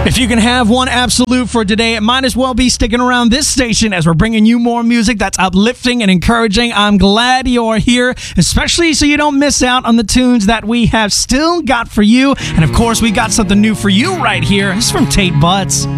If you can have one absolute for today, it might as well be sticking around this station as we're bringing you more music that's uplifting and encouraging. I'm glad you're here, especially so you don't miss out on the tunes that we have still got for you. And of course, we got something new for you right here. It's from Tate Butts.